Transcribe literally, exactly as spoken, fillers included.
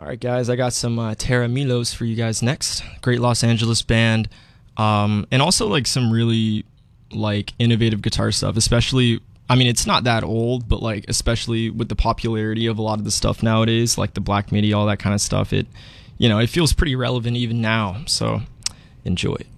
All right, guys, I got some uh, Terra Milos for you guys next. Great Los Angeles band, um, and also like some really like innovative guitar stuff. Especially, I mean, it's not that old, but like especially with the popularity of a lot of the stuff nowadays, like the Black MIDI, all that kind of stuff. It, you know, it feels pretty relevant even now. So, enjoy.